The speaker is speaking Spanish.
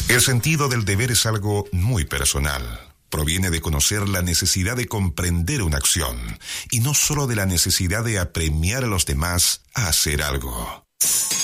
El sentido del deber es algo muy personal. Proviene de conocer la necesidad de comprender una acción y no solo de la necesidad de apremiar a los demás a hacer algo.